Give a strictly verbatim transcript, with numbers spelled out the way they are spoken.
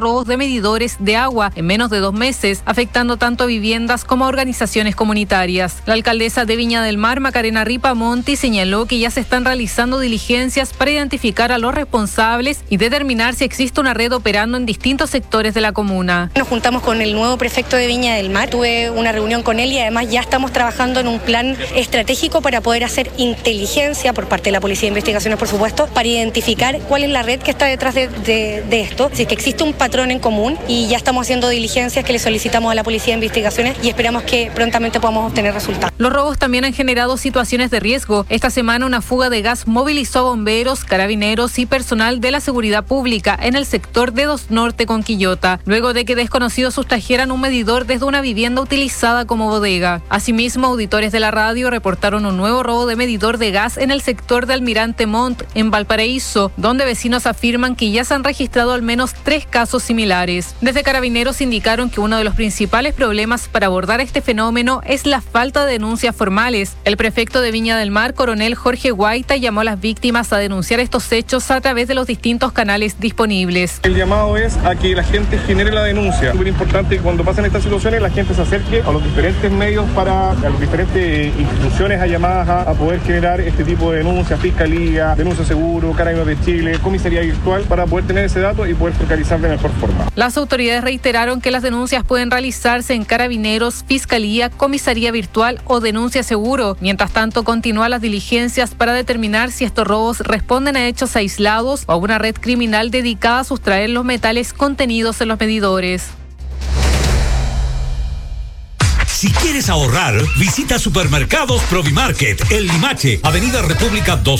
robos de medidores de agua en menos de dos meses, afectando tanto a viviendas como a organizaciones comunitarias. La alcaldesa de Viña del Mar, Macarena Ripamonti, señaló que ya se están realizando diligencias para identificar a los responsables y determinar si existe una red operando en distintos sectores de la comuna. Nos juntamos con el nuevo prefecto de Viña del Mar, tuve una reunión con él y además ya estamos trabajando en un plan estratégico para poder hacer inteligencia por parte de la Policía de Investigaciones, por supuesto, para identificar cuál es la red que está detrás de, de, de esto, si es que existe un patrón en común, y ya estamos haciendo diligencias que le solicitamos a la Policía de Investigaciones y esperamos que prontamente podamos obtener resultados. Los robos también han generado situaciones de riesgo. Esta semana una fuga de gas movilizó a bomberos, carabineros y personal de la seguridad pública en el sector de Dos Norte con Quillota, luego de que desconocidos sustrajeran un medidor desde una vivienda utilizada como bodega. Asimismo, auditores de la radio reportaron un nuevo robo de medidor de gas en el sector de Almirante Montt, en Valparaíso, donde vecinos afirman que ya se han registrado al menos tres casos similares. Desde Carabineros indicaron que uno de los principales problemas para abordar este fenómeno es la falta de denuncias formales. El prefecto de Viña del Mar, coronel Jorge Guaita, llamó a las víctimas a denunciar estos hechos a través de los distintos canales disponibles. El llamado es a que la gente genere la denuncia. Es muy importante que cuando pasen estas situaciones la gente se acerque a los diferentes medios, para a las diferentes instituciones a llamadas a, a poder generar este tipo de denuncias, Fiscalía, Denuncia Seguro, Carabineros de Chile, Comisaría Virtual, para poder tener ese dato y poder focalizar de mejor forma. Las autoridades reiteraron que las denuncias pueden realizarse en Carabineros, Fiscalía, Comisaría Virtual o Denuncia Seguro. Mientras tanto, continúan las diligencias para determinar si estos robos responden a hechos aislados o a una red criminal dedicada a sustraer los metales contenidos en los medidores. Si quieres ahorrar, visita Supermercados Provimarket, El Limache, Avenida República dos.